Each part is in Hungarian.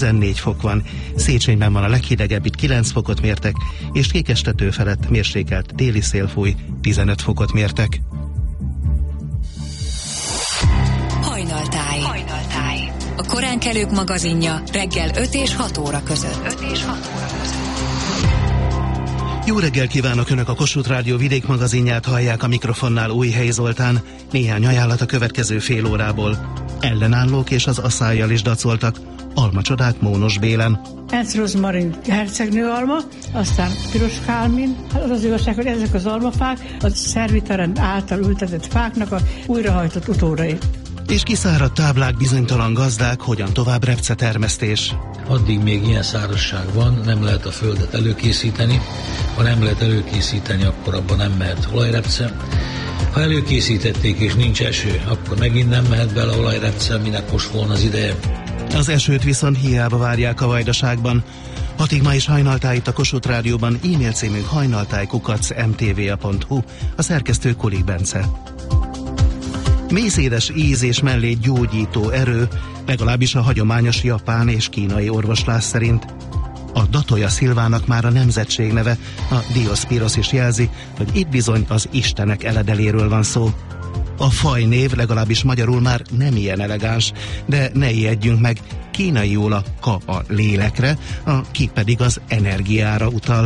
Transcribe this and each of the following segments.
14 fok van, Széchenyben van a leghidegebb, itt 9 fokot mértek, és Kékestető felett mérsékelt téli szél fúj, 15 fokot mértek. Hajnaltáj. A koránkelők magazinja reggel 5 és 6 óra között. Jó reggel kívánok, Önök a Kossuth Rádió vidékmagazinját hallják, a mikrofonnál Újhelyi Zoltán. Néhány ajánlat a következő fél órából. Ellenállók és az asszállyal is dacoltak. Almacsodák Mónos Bélen. Enz Rozmarin hercegnő alma, aztán piros kálmin. Az igazság, hogy ezek az almafák a szervitarend által ültetett fáknak a újrahajtott utódai. És kiszáradt táblák, bizonytalan gazdák, hogyan tovább repcetermesztés. Addig még ilyen szárazság van, nem lehet a földet előkészíteni. Ha nem lehet előkészíteni, akkor abban nem mehet olajrepce. Ha előkészítették és nincs eső, akkor megint nem mehet bele olajrepce, minek most volna az ideje. Az esőt viszont hiába várják a Vajdaságban. 6-ig ma is Hajnaltáj itt a Kossuth Rádióban, e-mail címünk hajnaltáj@mtva.hu, a szerkesztő Kulik Bence. Mészédes íz és mellé gyógyító erő, legalábbis a hagyományos japán és kínai orvoslás szerint. A Datoya Silvának már a nemzetség neve, a Diospyros is jelzi, hogy itt bizony az istenek eledeléről van szó. A fajnév legalábbis magyarul már nem ilyen elegáns, de ne ijedjünk meg, kínaiul a ka a lélekre, a ki pedig az energiára utal.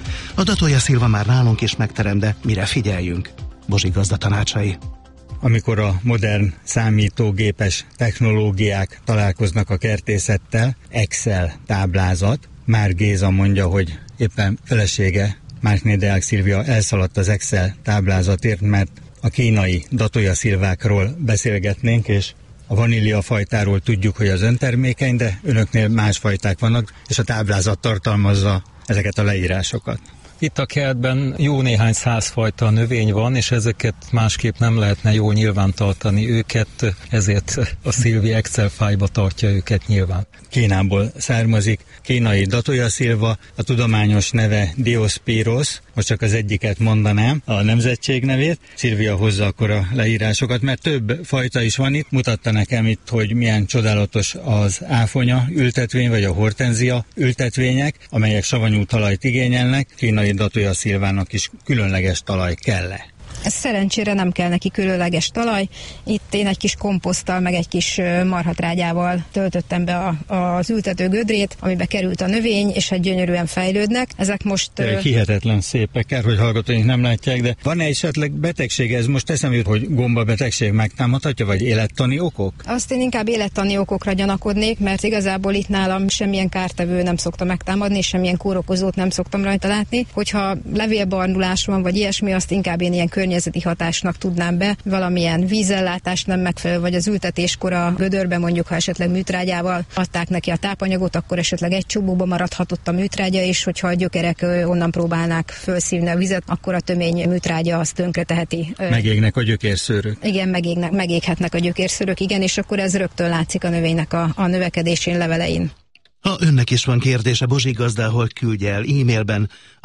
A Datoya Silva már nálunk is megterem, de mire figyeljünk? Bozsik gazda tanácsai. Amikor a modern számítógépes technológiák találkoznak a kertészettel, Excel táblázat. Már Géza mondja, hogy éppen felesége, Márkné Deák Szilvia elszaladt az Excel táblázatért, mert a kínai Datoya Silvákról beszélgetnénk, és a vanília fajtáról tudjuk, hogy az öntermékeny, de önöknél más fajták vannak, és a táblázat tartalmazza ezeket a leírásokat. Itt a kertben jó néhány százfajta növény van, és ezeket másképp nem lehetne jól nyilvántartani őket, ezért a Szilvi Excel fájba tartja őket nyilván. Kínából származik, kínai Datoya Silva, a tudományos neve Diospyros, most csak az egyiket mondanám, a nemzetség nevét. Szilvia hozza akkor a leírásokat, mert több fajta is van itt. Mutatta nekem itt, hogy milyen csodálatos az áfonya ültetvény, vagy a hortenzia ültetvények, amelyek savanyú talajt igényelnek. Kínai Datoya Silvának is különleges talaj kell-e? Ez szerencsére nem kell neki különleges talaj. Itt én egy kis komposzttal, meg egy kis marhatrágyával töltöttem be az ültető gödrét, amibe került a növény, és hát gyönyörűen fejlődnek. Ezek most... Hihetetlen szépek, kár, hogy hallgatóink nem látják, de van-e esetleg betegség? Ez most eszembe jut, hogy gombabetegség megtámadhatja, vagy élettani okok? Azt én inkább élettani okokra gyanakodnék, mert igazából itt nálam semmilyen kártevő nem szokta megtámadni, és semmilyen kórokozót nem szoktam rajta látni. Hogyha levélbarnulás van, vagy ilyesmi, azt inkább én ilyen környezeti hatásnak tudnám be, valamilyen vízellátás nem megfelelő, vagy az ültetéskor a gödörbe mondjuk, ha esetleg műtrágyával adták neki a tápanyagot, akkor esetleg egy csomóba maradhatott a műtrágya, és hogyha a gyökerek onnan próbálnák felszívni a vizet, akkor a tömény műtrágya azt tönkreteheti. Megégnek a gyökérszőrök. Igen, megéghetnek a gyökérszőrök, igen, és akkor ez rögtön látszik a növénynek a növekedésén, levelein. Ha önnek is van kérdése Bozsik gazdához, küldje el e-mailben a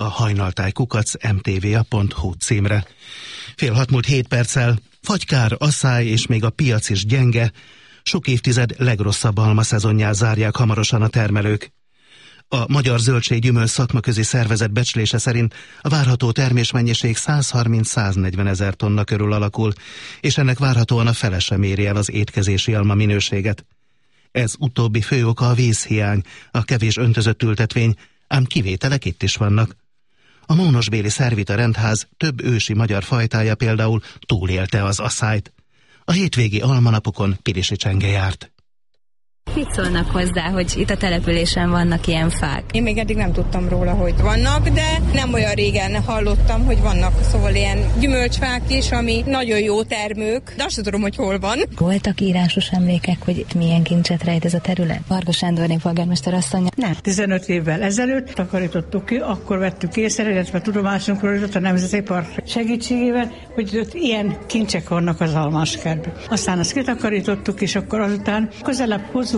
hajnaltáj@mtva.hu címre. 5:06 fagykár, asszály és még a piac is gyenge. Sok évtized legrosszabb almaszezonját zárják hamarosan a termelők. A Magyar Zöldség-Gyümölcs Szakmaközi Szervezet becslése szerint a várható termésmennyiség 130-140 ezer tonna körül alakul, és ennek várhatóan a fele sem éri el az étkezési alma minőséget. Ez utóbbi fő oka a vízhiány, a kevés öntözött ültetvény, ám kivételek itt is vannak. A mónosbéli Szervita rendház több ősi magyar fajtája például túlélte az asszályt. A hétvégi almanapokon Pirisi Csenge járt. Mit szólnak hozzá, hogy itt a településen vannak ilyen fák? Én még eddig nem tudtam róla, hogy vannak, de nem olyan régen hallottam, hogy vannak szóval ilyen gyümölcsfák is, ami nagyon jó termők, de azt sem tudom, hogy hol van. Voltak írásos emlékek, hogy itt milyen kincset rejt ez a terület? Varga Sándorné polgármester asszony. Nem. 15 évvel ezelőtt takarítottuk ki, akkor vettük észre, illetve tudomásunkról jutott a Nemzeti Park segítségével, hogy ott ilyen kincsek vannak az almáskertben. Aztán azt kitakarítottuk, és akkor azután közelebb hozzuk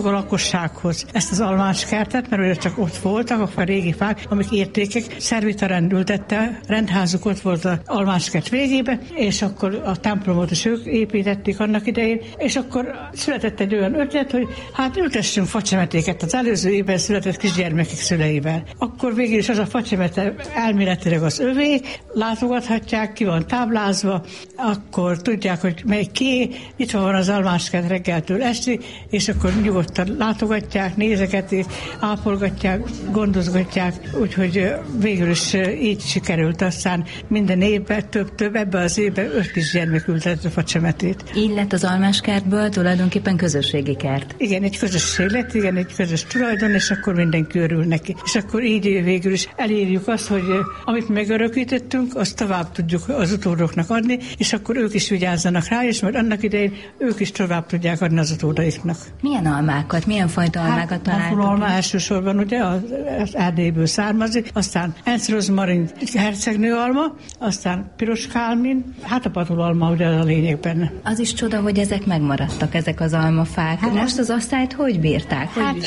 a lakossághoz ezt az almáskertet, mert ugye csak ott voltak a régi fák, amik értékek. Szervita rendültette, rendházuk ott volt az almáskert végébe, és akkor a templomot is ők építették annak idején, és akkor született egy olyan ötlet, hogy hát ültessünk facsemetéket az előző évben született kisgyermekek szüleivel. Akkor végül is az a facsemete elméletileg az övé, látogathatják, ki van táblázva, akkor tudják, hogy melyik ki, itt van az almáskert reggeltől estig, és akkor nyugodtan látogatják, nézegetik, ápolgatják, gondozgatják, úgyhogy végül is így sikerült, aztán minden évben több, ebben az évben 5 kisgyermek ültetett a facsemetét. Így lett az almáskertből tulajdonképpen közösségi kert. Igen, egy közösség lett, igen, egy közös tulajdon, és akkor mindenki örül neki. És akkor így végül is elérjük azt, hogy amit megörökítettünk, azt tovább tudjuk az utódoknak adni, és akkor ők is vigyázzanak rá, és majd annak idején ők is tovább tudják adni az utódaiknak. Milyen almákat, milyen fajta almákat találtak? A alma elsősorban ugye az Erdélyből származik, aztán Enz-rozmarin hercegnő alma, aztán piroskálmin, hát a patulalma ugye a lényeg benne. Az is csoda, hogy ezek megmaradtak, ezek az almafák. Hát most az asztályt hogy bírták?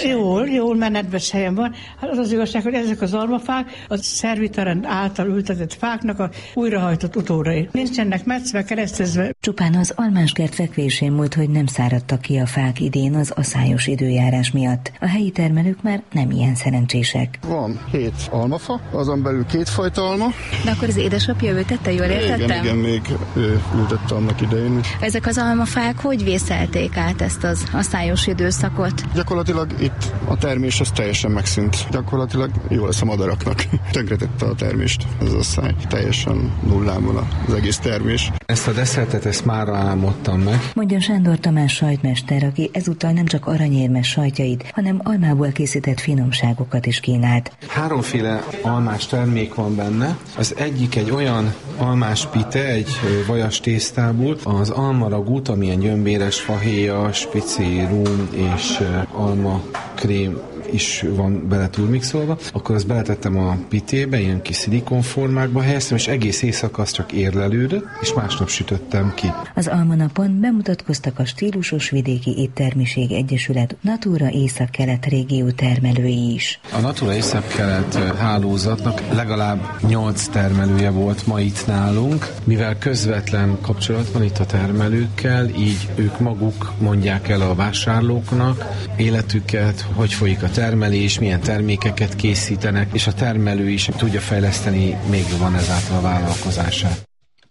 Jól, mert nedves helyen van. Hát az igazság, hogy ezek az almafák a szervitarend által ültetett fáknak a újrahajtott utódai. Nincsenek metszve, keresztezve. Csupán az almáskert fekvésén múlt, hogy nem száradtak ki a fák idén az aszályos időjárás miatt. A helyi termelők már nem ilyen szerencsések. Van 7 almafa, azon belül 2 fajta alma. De akkor az édesapja ültette, jól értettem? Igen, még ültette annak idején. Ezek az almafák hogy vészelték át ezt az aszályos időszakot? Gyakorlatilag itt a termés az teljesen megszűnt. Gyakorlatilag jó lesz a madaraknak. Tönkretette a termést ez az asszály. Teljesen nullán van az egész termés. Ezt a desszertet mára álmodtam meg. Mondja Sándor Tamás sajtmester, aki ezúttal nem csak aranyérmes sajtjait, hanem almából készített finomságokat is kínált. 3 almás termék van benne. Az egyik egy olyan almás pite, egy vajas tésztából, az almaragút, amilyen gyömbéres fahéja, spici rum és almakrém is van bele túlmixolva, akkor azt beletettem a pitébe, ilyen kis szilikonformákba helyeztem, és egész éjszaka az csak érlelődött, és másnap sütöttem ki. Az Almanapon bemutatkoztak a Stílusos Vidéki Éttermiség Egyesület Natura Észak-Kelet régió termelői is. A Natura Észak-Kelet hálózatnak legalább 8 termelője volt ma itt nálunk, mivel közvetlen kapcsolat van itt a termelőkkel, így ők maguk mondják el a vásárlóknak életüket, hogy folyik a termelés, milyen termékeket készítenek, és a termelő is tudja fejleszteni, még van ezáltal a vállalkozását.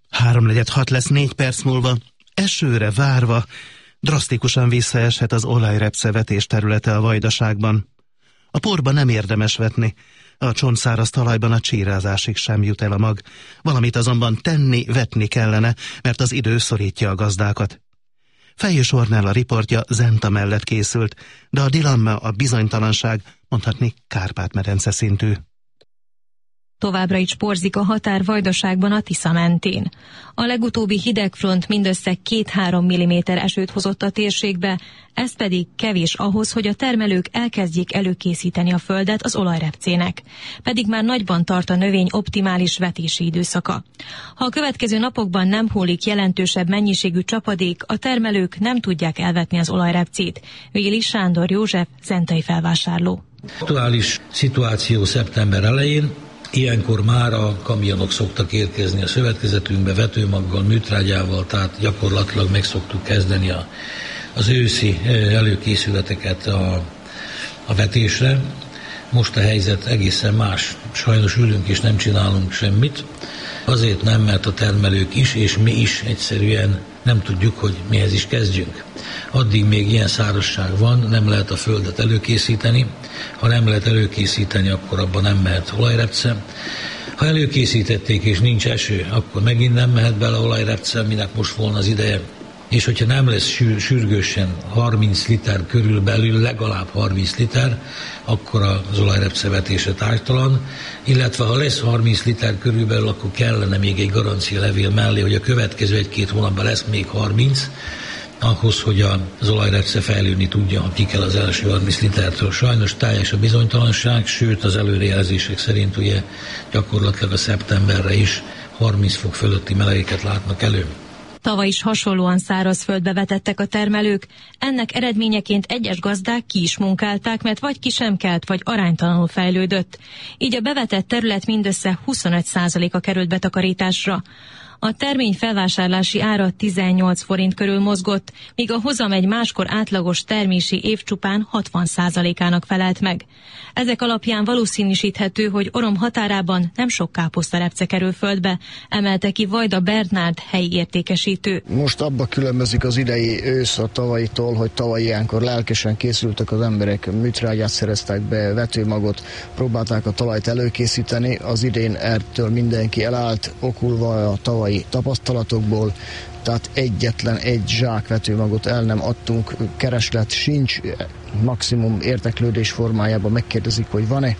5:45 lesz 4 perc múlva, esőre várva, drasztikusan visszaeshet az olajrepszevetés területe a Vajdaságban. A porba nem érdemes vetni, a csontszáraz talajban a csírázásig sem jut el a mag, valamit azonban tenni, vetni kellene, mert az idő szorítja a gazdákat. Fejős Ornella riportja Zenta mellett készült, de a dilemma, a bizonytalanság mondhatni Kárpát-medence szintű. Továbbra is porzik a határ Vajdaságban a Tisza mentén. A legutóbbi hidegfront mindössze 2-3 mm esőt hozott a térségbe, ez pedig kevés ahhoz, hogy a termelők elkezdjék előkészíteni a földet az olajrepcének. Pedig már nagyban tart a növény optimális vetési időszaka. Ha a következő napokban nem hullik jelentősebb mennyiségű csapadék, a termelők nem tudják elvetni az olajrepcét. Véli Sándor József, zentai felvásárló. Aktuális szituáció szeptember elején. Ilyenkor már a kamionok szoktak érkezni a szövetkezetünkbe vetőmaggal, műtrágyával, tehát gyakorlatilag meg szoktuk kezdeni az őszi előkészületeket a vetésre. Most a helyzet egészen más. Sajnos ülünk és nem csinálunk semmit. Azért nem, mert a termelők is, és mi is egyszerűen nem tudjuk, hogy mihez is kezdjünk. Addig még ilyen szárazság van, nem lehet a földet előkészíteni. Ha nem lehet előkészíteni, akkor abban nem mehet olajrepce. Ha előkészítették és nincs eső, akkor megint nem mehet bele olajrepce, minek most volna az ideje. És hogyha nem lesz sürgősen 30 liter körülbelül, legalább 30 liter, akkor az olajrepce vetése tárgytalan, illetve ha lesz 30 liter körülbelül, akkor kellene még egy garancialevél mellé, hogy a következő 1-2 hónapban lesz még 30, ahhoz, hogy az olajrepce fejlődni tudja, ha ki kell az első 30 litertől. Sajnos teljes a bizonytalanság, sőt az előrejelzések szerint ugye gyakorlatilag a szeptemberre is 30 fok fölötti melegeket látnak elő. Tavaly is hasonlóan szárazföldbe vetettek a termelők, ennek eredményeként egyes gazdák ki is munkálták, mert vagy ki sem kelt, vagy aránytalanul fejlődött. Így a bevetett terület mindössze 25%-a került betakarításra. A termény felvásárlási ára 18 forint körül mozgott, míg a hozam egy máskor átlagos termési év csupán 60%-ának felelt meg. Ezek alapján valószínűsíthető, hogy Orom határában nem sok káposztarepce kerül földbe, emelte ki Vajda Bernárd helyi értékesítő. Most abba különbözik az idei ősz a tavalyitól, hogy tavaly ilyenkor lelkesen készültek az emberek, műtrágyát szereztek be, vetőmagot, próbálták a talajt előkészíteni, az idén ettől mindenki elállt, okulva a tavalyi tapasztalatokból, tehát egyetlen egy zsák vetőmagot el nem adtunk, kereslet sincs, maximum érdeklődés formájában megkérdezik, hogy van-e.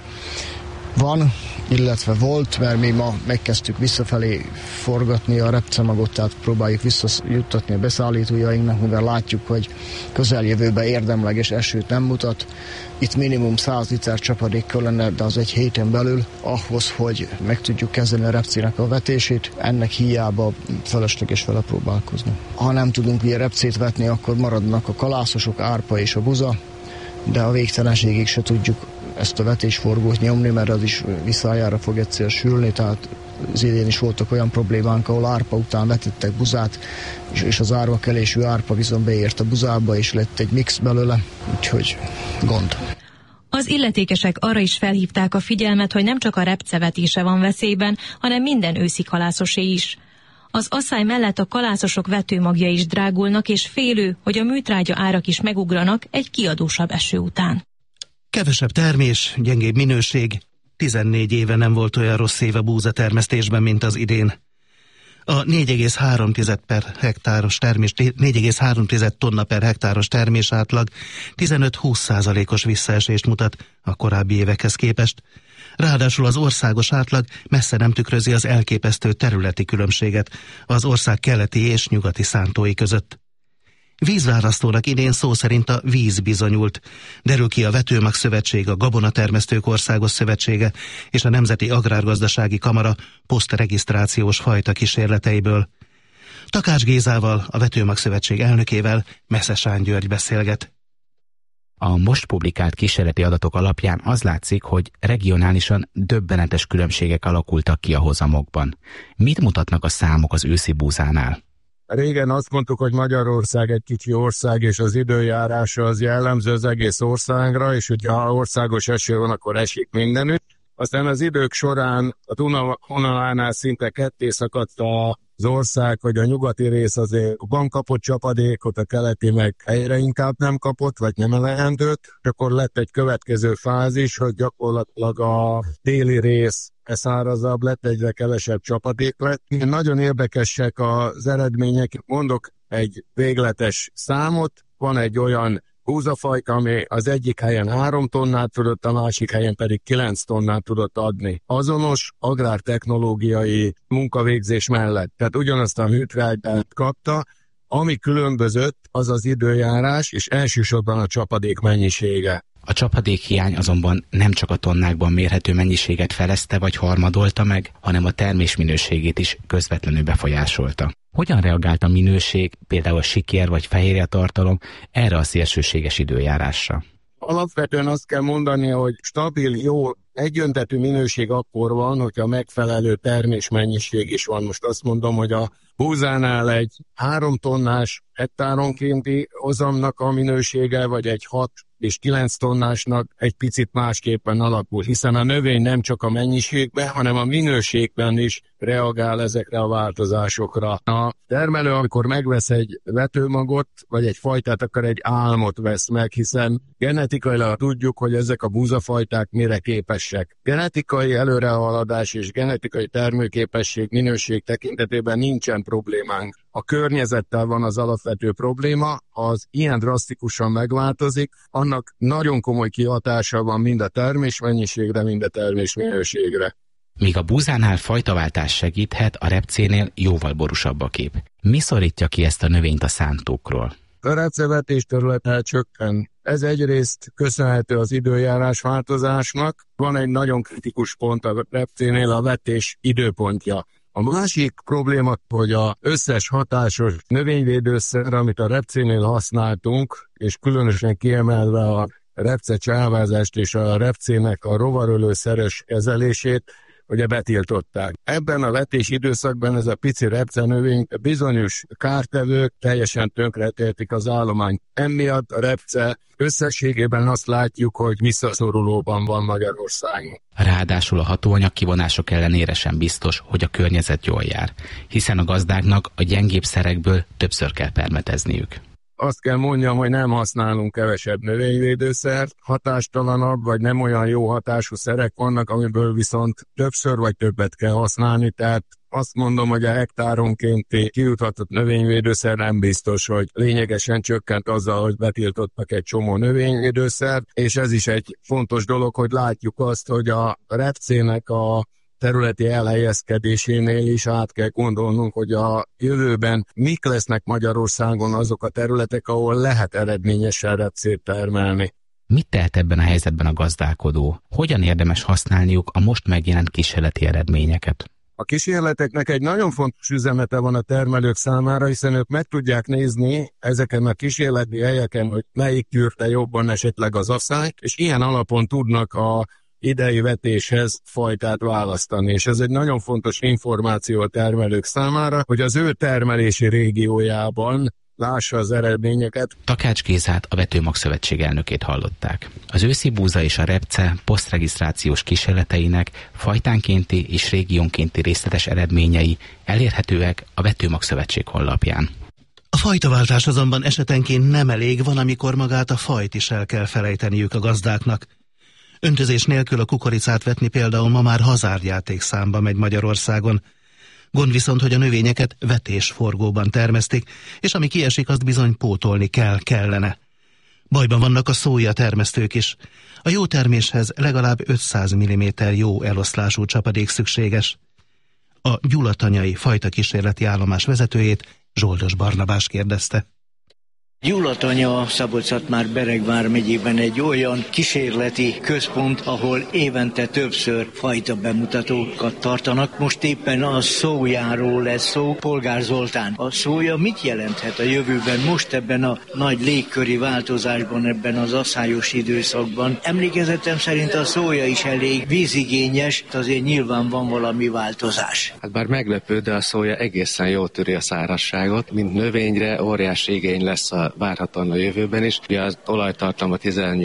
Van, illetve volt, mert mi ma megkezdtük visszafelé forgatni a repcemagot, tehát próbáljuk visszajuttatni a beszállítójainknak, mivel látjuk, hogy közeljövőben érdemleges esőt nem mutat. Itt minimum 100 liter csapadékkal lenne, de az egy héten belül ahhoz, hogy meg tudjuk kezdeni a repcének a vetését, ennek hiába felesleges vele próbálkozni. Ha nem tudunk ilyen repcét vetni, akkor maradnak a kalászosok, árpa és a buza, de a végtelenségig se tudjuk ezt a vetésforgót nyomni, mert az is visszájára fog egyszer sülni, tehát az idén is voltak olyan problémánk, ahol árpa után vetettek buzát, és az árvakelésű árpa viszont beért a buzába, és lett egy mix belőle, úgyhogy gond. Az illetékesek arra is felhívták a figyelmet, hogy nem csak a repcevetése van veszélyben, hanem minden őszi kalászosé is. Az asszály mellett a kalászosok vetőmagja is drágulnak, és félő, hogy a műtrágya árak is megugranak egy kiadósabb eső után. Kevesebb termés, gyengébb minőség. 14 éve nem volt olyan rossz év a búzatermesztésben, mint az idén. A 4,3 per hektáros termés, 4,3 tonna per hektáros termés átlag 15-20%-os visszaesést mutat a korábbi évekhez képest. Ráadásul az országos átlag messze nem tükrözi az elképesztő területi különbséget az ország keleti és nyugati szántói között. Vízválasztónak idén szó szerint a víz bizonyult, derül ki a Vetőmag Szövetség, a Gabonatermesztők Országos Szövetsége és a Nemzeti Agrárgazdasági Kamara posztregisztrációs fajta kísérleteiből. Takács Gézával, a Vetőmag Szövetség elnökével Meszesán György beszélget. A most publikált kísérleti adatok alapján az látszik, hogy regionálisan döbbenetes különbségek alakultak ki a hozamokban. Mit mutatnak a számok az őszi búzánál? Régen azt mondtuk, hogy Magyarország egy kicsi ország, és az időjárása az jellemző az egész országra, és hogyha országos eső van, akkor esik mindenütt. Aztán az idők során a Duna vonalánál szinte ketté szakadt az ország, hogy a nyugati rész azért kapott csapadékot, a keleti meg helyre inkább nem kapott, vagy nem elegendőt. Akkor lett egy következő fázis, hogy gyakorlatilag a déli rész szárazabb lett, egyre kevesebb csapadék lett. Nagyon érdekesek az eredmények. Mondok egy végletes számot. Van egy olyan búzafajta, ami az egyik helyen 3 tonnát tudott, a másik helyen pedig 9 tonnát tudott adni. Azonos agrártechnológiai munkavégzés mellett. Tehát ugyanazt a műtrágyát kapta, ami különbözött, az az időjárás, és elsősorban a csapadék mennyisége. A csapadékhiány azonban nem csak a tonnákban mérhető mennyiséget felezte vagy harmadolta meg, hanem a termés minőségét is közvetlenül befolyásolta. Hogyan reagált a minőség, például a sikér vagy fehérjetartalom erre a szélsőséges időjárásra? Alapvetően azt kell mondani, hogy stabil, jó, egyöntetű minőség akkor van, hogyha megfelelő termésmennyiség is van. Most azt mondom, hogy a búzánál egy 3 tonnás hektáronkénti hozamnak a minősége, vagy egy 6 és 9 tonnásnak egy picit másképpen alakul, hiszen a növény nem csak a mennyiségben, hanem a minőségben is reagál ezekre a változásokra. A termelő, amikor megvesz egy vetőmagot, vagy egy fajtát, akkor egy álmot vesz meg, hiszen genetikailag tudjuk, hogy ezek a búzafajták mire képesek. Genetikai előrehaladás és genetikai termőképesség, minőség tekintetében nincsen problémánk. A környezettel van az alapvető probléma, az ilyen drasztikusan megváltozik, annak nagyon komoly kihatása van mind a termésmennyiségre, mind a termésminőségre. Míg a búzánál fajtaváltás segíthet, a repcénél jóval borúsabb a kép. Mi szorítja ki ezt a növényt a szántókról? A repcevetés területe csökken. Ez egyrészt köszönhető az időjárás változásnak. Van egy nagyon kritikus pont a repcénél, a vetés időpontja. A másik probléma, hogy az összes hatásos növényvédőszer, amit a repcénél használtunk, és különösen kiemelve a repce csávázást és a repcének a rovarölőszeres kezelését, ugye betiltották. Ebben a vetés időszakban ez a pici repcenövény bizonyos kártevők teljesen tönkretették az állományt. Emiatt a repce összességében azt látjuk, hogy visszaszorulóban van Magyarországon. Ráadásul a hatóanyag kivonások ellenére sem biztos, hogy a környezet jól jár, hiszen a gazdáknak a gyengébb szerekből többször kell permetezniük. Azt kell mondjam, hogy nem használunk kevesebb növényvédőszert, hatástalanabb vagy nem olyan jó hatású szerek vannak, amiből viszont többször vagy többet kell használni, tehát azt mondom, hogy a hektáronkénti kijutatott növényvédőszer nem biztos, hogy lényegesen csökkent azzal, hogy betiltottak egy csomó növényvédőszert, és ez is egy fontos dolog, hogy látjuk azt, hogy a repcének a területi elhelyezkedésénél is át kell gondolnunk, hogy a jövőben mik lesznek Magyarországon azok a területek, ahol lehet eredményesen repcét termelni. Mit tehet ebben a helyzetben a gazdálkodó? Hogyan érdemes használniuk a most megjelent kísérleti eredményeket? A kísérleteknek egy nagyon fontos üzenete van a termelők számára, hiszen ők meg tudják nézni ezeken a kísérleti helyeken, hogy melyik tűrte jobban esetleg az asszályt, és ilyen alapon tudnak a idei vetéshez fajtát választani, és ez egy nagyon fontos információ a termelők számára, hogy az ő termelési régiójában lássa az eredményeket. Takács Gézát, a Vetőmag Szövetség elnökét hallották. Az őszi búza és a repce posztregisztrációs kísérleteinek fajtánkénti és régiónkénti részletes eredményei elérhetőek a Vetőmag Szövetség honlapján. A fajtaváltás azonban esetenként nem elég, van, amikor magát a fajt is el kell felejteniük a gazdáknak. Öntözés nélkül a kukoricát vetni például ma már hazárdjáték számba megy Magyarországon. Gond viszont, hogy a növényeket vetésforgóban termesztik, és ami kiesik, azt bizony pótolni kellene. Bajban vannak a szója termesztők is. A jó terméshez legalább 500 mm jó eloszlású csapadék szükséges. A gyulatanyai fajta kísérleti állomás vezetőjét Zsoldos Barnabás kérdezte. Gyulatanya Szabolcs-Szatmár-Beregvár megyében egy olyan kísérleti központ, ahol évente többször fajta bemutatókat tartanak. Most éppen a szójáról lesz szó. Polgár Zoltán, a szója mit jelenthet a jövőben, most ebben a nagy légköri változásban, ebben az asszályos időszakban? Emlékezetem szerint a szója is elég vízigényes, azért nyilván van valami változás. Hát bár meglepő, de a szója egészen jól tűri a szárazságot, mint növényre óriási igény lesz várhatóan a jövőben is. Ugye az olajtartalma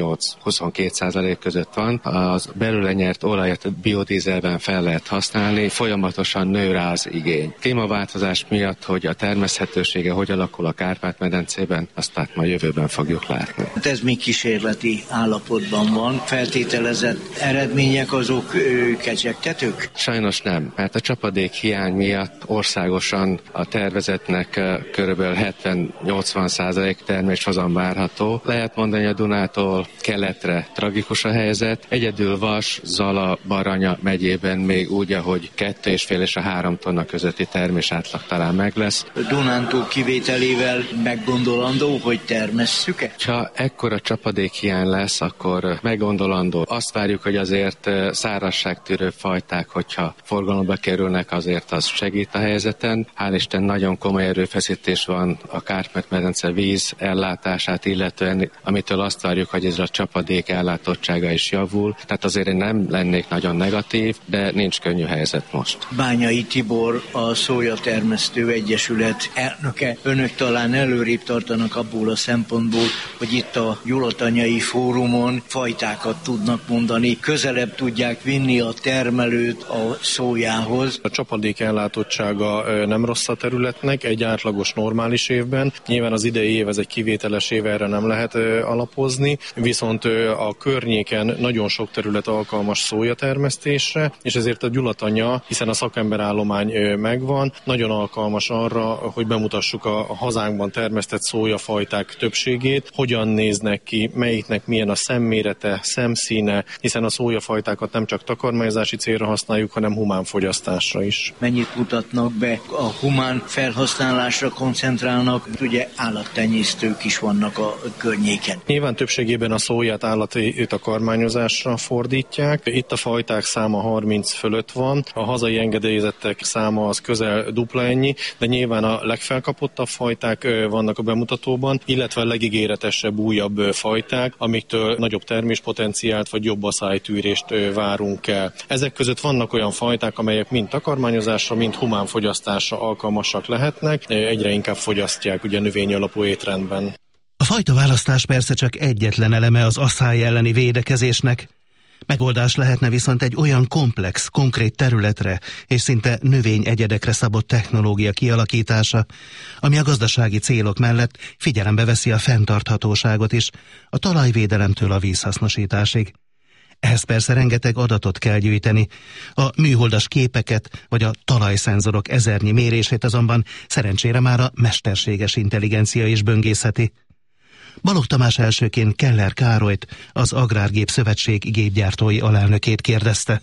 18-22% között van, az belőle nyert olajat biodízelben fel lehet használni, folyamatosan nő rá az igény. Klímaváltozás miatt, hogy a termeszthetősége hogy alakul a Kárpát-medencében, azt tehát majd jövőben fogjuk látni. Ez még kísérleti állapotban van, feltételezett eredmények azok kecsegtetők? Sajnos nem, mert a csapadék hiány miatt országosan a tervezetnek körülbelül 70-80% terméshozam várható. Lehet mondani, a Dunától keletre tragikus a helyzet. Egyedül Vas, Zala, Baranya megyében még úgy, ahogy 2,5 és a 3 tonna közötti termés átlag talán meg lesz. Dunántúl kivételével meggondolandó, hogy termesszük-e? Ha ekkora csapadékhiány lesz, akkor meggondolandó. Azt várjuk, hogy azért szárazságtűrő fajták, hogyha forgalomba kerülnek, azért az segít a helyzeten. Hál' Isten nagyon komoly erőfeszítés van a Kárpát-medence víz ellátását illetően, amitől azt várjuk, hogy ez a csapadék ellátottsága is javul. Tehát azért én nem lennék nagyon negatív, de nincs könnyű helyzet most. Bányai Tibor, a Szójatermesztő Egyesület elnöke. Önök talán előrébb tartanak abból a szempontból, hogy itt a Gyulatanyai Fórumon fajtákat tudnak mondani, közelebb tudják vinni a termelőt a szójához. A csapadék ellátottsága nem rossz a területnek, egy átlagos normális évben. Nyilván az idei év ez egy kivételes év, erre nem lehet alapozni, viszont a környéken nagyon sok terület alkalmas szójatermesztésre, és ezért a Gyulatanya, hiszen a szakemberállomány megvan, nagyon alkalmas arra, hogy bemutassuk a hazánkban termesztett szójafajták többségét, hogyan néznek ki, melyiknek milyen a szemmérete, szemszíne, hiszen a szójafajtákat nem csak takarmányzási célra használjuk, hanem humán fogyasztásra is. Mennyit mutatnak be a humán felhasználásra koncentrálnak, ugye állattenyésztés tenyésztők is vannak a környéken. Nyilván többségében a szóját állati takarmányozásra fordítják. Itt a fajták száma 30 fölött van, a hazai engedélyezettek száma az közel dupla ennyi, de nyilván a legfelkapottabb fajták vannak a bemutatóban, illetve a legígéretesebb újabb fajták, amiktől nagyobb terméspotenciált vagy jobb aszálytűrést várunk el. Ezek között vannak olyan fajták, amelyek mind takarmányozásra, mind humánfogyasztásra alkalmasak lehetnek, egyre inkább fogyasztják ugye növény alapú étrendben. A fajtaválasztás persze csak egyetlen eleme az aszály elleni védekezésnek. Megoldás lehetne viszont egy olyan komplex, konkrét területre és szinte növényegyedekre szabott technológia kialakítása, ami a gazdasági célok mellett figyelembe veszi a fenntarthatóságot is, a talajvédelemtől a vízhasznosításig. Ehhez persze rengeteg adatot kell gyűjteni. A műholdas képeket vagy a talajszenzorok ezernyi mérését azonban szerencsére már a mesterséges intelligencia is böngészheti. Balogh Tamás elsőként Keller Károlyt, az Agrárgép Szövetség gépgyártói alelnökét kérdezte.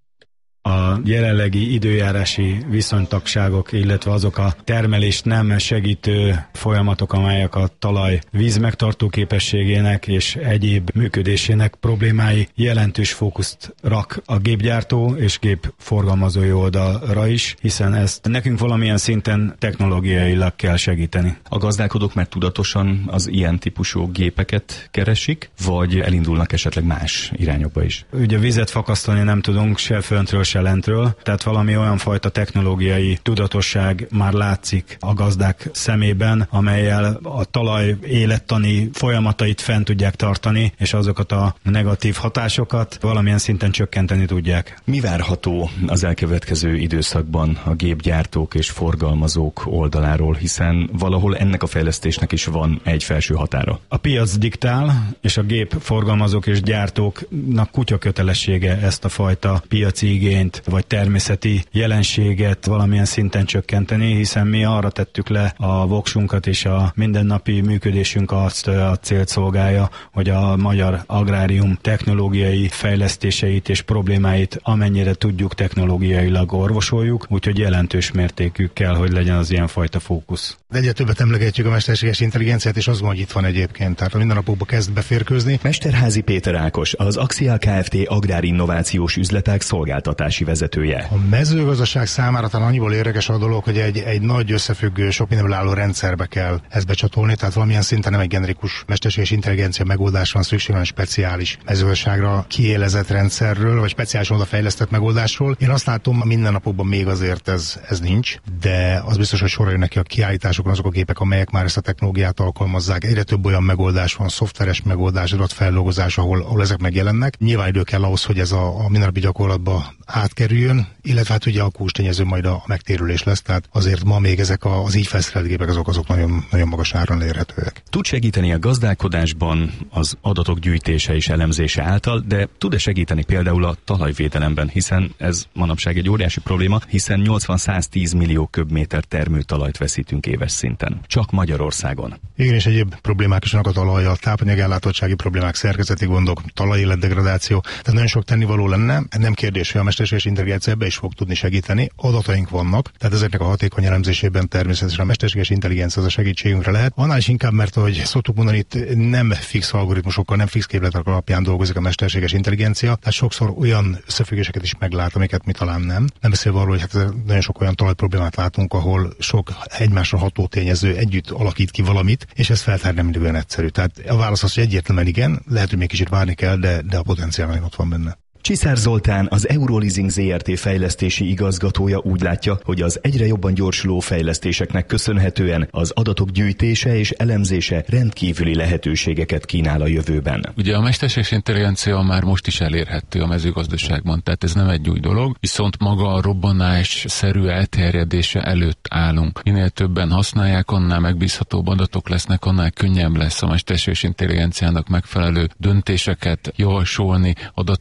A jelenlegi időjárási viszonytagságok, illetve azok a termelést nem segítő folyamatok, amelyek a talaj vízmegtartó képességének és egyéb működésének problémái jelentős fókuszt rak a gépgyártó és gépforgalmazói oldalra is, hiszen ezt nekünk valamilyen szinten technológiailag kell segíteni. A gazdálkodók már tudatosan az ilyen típusú gépeket keresik, vagy elindulnak esetleg más irányokba is? Ugye vizet fakasztani nem tudunk se föntről, se lentről, tehát valami olyan fajta technológiai tudatosság már látszik a gazdák szemében, amellyel a talaj élettani folyamatait fent tudják tartani, és azokat a negatív hatásokat valamilyen szinten csökkenteni tudják. Mi várható az elkövetkező időszakban a gépgyártók és forgalmazók oldaláról, hiszen valahol ennek a fejlesztésnek is van egy felső határa? A piac diktál, és a gépforgalmazók és gyártóknak kutya kötelessége ezt a fajta piaci igényt vagy természeti jelenséget valamilyen szinten csökkenteni, hiszen mi arra tettük le a voksunkat, és a mindennapi működésünk azt a célt szolgálja, hogy a magyar agrárium technológiai fejlesztéseit és problémáit amennyire tudjuk technológiailag orvosoljuk, úgyhogy jelentős mértékű kell, hogy legyen az ilyenfajta fókusz. Egyre többet emlegetjük a mesterséges intelligenciát, és azt mondom, hogy itt van egyébként, tehát a mindennapokban kezd beférkőzni. Mesterházi Péter Ákos, az Axial Kft. Agrárinnovációs üzletág szolgáltatási vezetője. A mezőgazdaság számára talán annyiból érdekes a dolog, hogy egy nagy összefüggő, sok mindenből álló rendszerbe kell ezt becsatolni, tehát valamilyen szinten nem egy generikus mesterséges intelligencia megoldás van szükség, hanem speciális mezőgazdaságra kiélezett rendszerről, vagy speciálisan odafejlesztett megoldásról. Én azt látom, a mindennapokban még azért ez nincs, de az biztos, hogy sorra jönnek ki a kiállításokon azok a gépek, amelyek már ezt a technológiát alkalmazzák. Egyre több olyan megoldás van, szoftveres megoldás, adatfeldolgozás, ahol ezek megjelennek. Nyilván idő kell ahhoz, hogy ez a mindennapi gyakorlatba átkerüljön, illetve hát ugye a kulcstényező majd a megtérülés lesz, tehát azért ma még ezek az így felszerelt gépek azok nagyon, nagyon magas áron elérhetőek. Tud segíteni a gazdálkodásban, az adatok gyűjtése és elemzése által, de tud-e segíteni például a talajvédelemben, hiszen ez manapság egy óriási probléma, hiszen 80-110 millió köbméter termőtalajt veszítünk éves szinten. Csak Magyarországon. Igen, és egyéb problémák is vannak a talajjal, tápanyagellátottsági problémák, szerkezeti gondok, talajéletdegradáció, tehát nagyon sok tennivaló lenne. Nem kérdés, hogy a mesterséges intelligencia ebbe is fog tudni segíteni. Adataink vannak, tehát ezeknek a hatékony elemzésében természetesen a mesterséges intelligencia az a segítségünkre lehet. Annál is inkább, mert ahogy szoktuk mondani, itt nem fix algoritmusokkal, nem fix képletek alapján dolgozik a mesterséges intelligencia, tehát sokszor olyan összefüggéseket is meglát, amiket mi talán nem. Nem beszélve arról, hogy hát nagyon sok olyan talajproblémát látunk, ahol sok egymásra ható tényező együtt alakít ki valamit, és ez feltárni nem mindig olyan egyszerű. Tehát a válasz az, hogy egyértelműen igen, lehet, hogy még kicsit várni kell, de a potenciál nagyon ott van benne. Csiszár Zoltán, az Euroleasing Zrt. Fejlesztési igazgatója úgy látja, hogy az egyre jobban gyorsuló fejlesztéseknek köszönhetően az adatok gyűjtése és elemzése rendkívüli lehetőségeket kínál a jövőben. Ugye a mesterséges intelligencia már most is elérhető a mezőgazdaságban, tehát ez nem egy új dolog, viszont maga a robbanásszerű elterjedése előtt állunk. Minél többen használják, annál megbízhatóbb adatok lesznek, annál könnyebb lesz a mesterséges intelligenciának megfelelő döntéseket javasolni, adatelemzés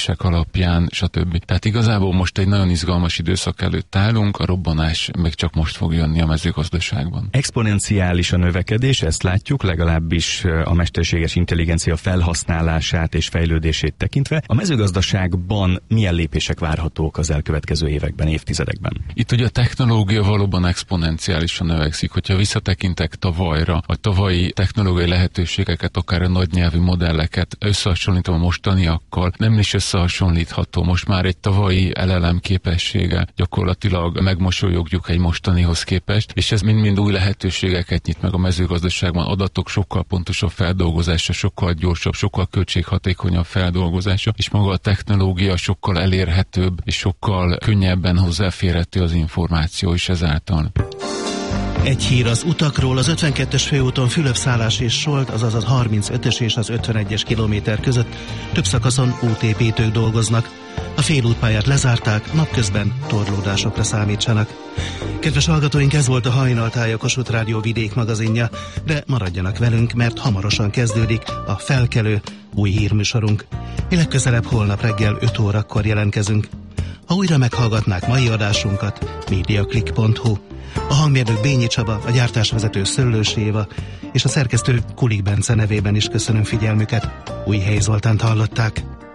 felmérések alapján, stb. Tehát igazából most egy nagyon izgalmas időszak előtt állunk, a robbanás még csak most fog jönni a mezőgazdaságban. Exponenciális a növekedés, ezt látjuk, legalábbis a mesterséges intelligencia felhasználását és fejlődését tekintve. A mezőgazdaságban milyen lépések várhatók az elkövetkező években, évtizedekben? Itt ugye a technológia valóban exponenciálisan növekszik. Hogyha visszatekintek tavalyra, a tavalyi technológiai lehetőségeket, akár a nagynyelvű modelleket összehasonlítom a mostaniakkal, nem is összehasonlítható. Most már egy tavalyi LLM képessége gyakorlatilag megmosolyogjuk egy mostanihoz képest, és ez mind-mind új lehetőségeket nyit meg a mezőgazdaságban, adatok sokkal pontosabb feldolgozása, sokkal gyorsabb, sokkal költséghatékonyabb feldolgozása, és maga a technológia sokkal elérhetőbb, és sokkal könnyebben hozzáférhető az információ is ezáltal. Egy hír az utakról: az 52-es főúton Fülöp-Szálás és Solt, azaz a 35-ös és az 51-es kilométer között több szakaszon útépítők dolgoznak. A félútpályát lezárták, napközben torlódásokra számítsanak. Kedves hallgatóink, ez volt a Hajnaltáj, a Kossuth Rádió vidék magazinja, de maradjanak velünk, mert hamarosan kezdődik a Felkelő új hírműsorunk. Mi legközelebb holnap reggel 5 órakor jelentkezünk. Ha újra meghallgatnák mai adásunkat, mediaclick.hu. A hangmérnök Bényi Csaba, a gyártásvezető Szöllősi Éva és a szerkesztő Kulik Bence nevében is köszönöm figyelmüket. Újhely Zoltánt hallották.